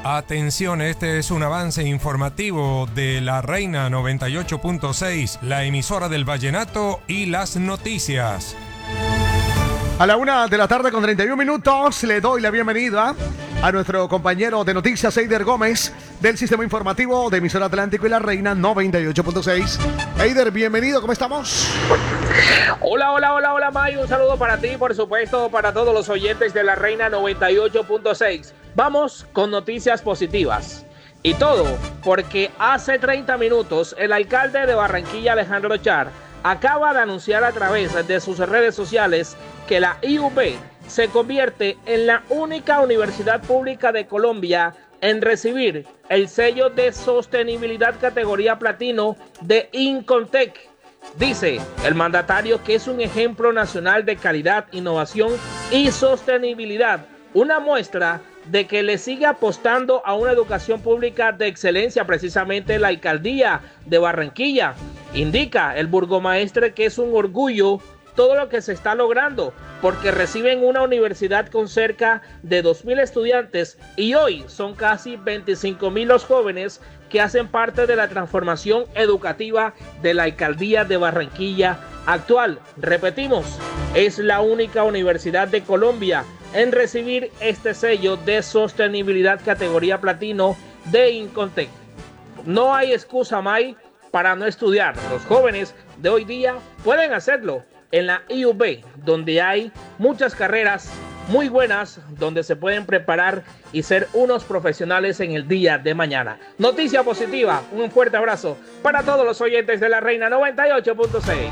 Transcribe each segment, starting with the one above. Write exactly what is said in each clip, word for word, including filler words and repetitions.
Atención, este es un avance informativo de La Reina noventa y ocho punto seis, la emisora del vallenato y las noticias. A la una de la tarde con treinta y uno minutos le doy la bienvenida a nuestro compañero de noticias, Eider Gómez, del sistema informativo de emisora Atlántico y La Reina noventa y ocho punto seis. Eider, bienvenido, ¿cómo estamos? Hola, hola, hola, hola, May. Un saludo para ti, por supuesto, para todos los oyentes de La Reina noventa y ocho punto seis. Vamos con noticias positivas. Y todo porque hace treinta minutos el alcalde de Barranquilla, Alejandro Char, acaba de anunciar a través de sus redes sociales que la I U B se convierte en la única universidad pública de Colombia en recibir el sello de sostenibilidad categoría platino de Incontec. Dice el mandatario que es un ejemplo nacional de calidad, innovación y sostenibilidad, una muestra de que le sigue apostando a una educación pública de excelencia, precisamente la alcaldía de Barranquilla. Indica el burgomaestre que es un orgullo todo lo que se está logrando, porque reciben una universidad con cerca de dos mil estudiantes y hoy son casi veinticinco mil los jóvenes que hacen parte de la transformación educativa de la alcaldía de Barranquilla actual. Repetimos, es la única universidad de Colombia en recibir este sello de sostenibilidad categoría platino de Incontec. No hay excusa, May, para no estudiar. Los jóvenes de hoy día pueden hacerlo en la I U B, donde hay muchas carreras muy buenas, donde se pueden preparar y ser unos profesionales en el día de mañana. Noticia positiva, un fuerte abrazo para todos los oyentes de La Reina noventa y ocho punto seis.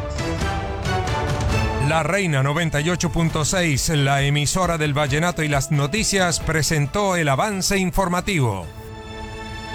La Reina noventa y ocho punto seis, la emisora del vallenato y las noticias, presentó el avance informativo.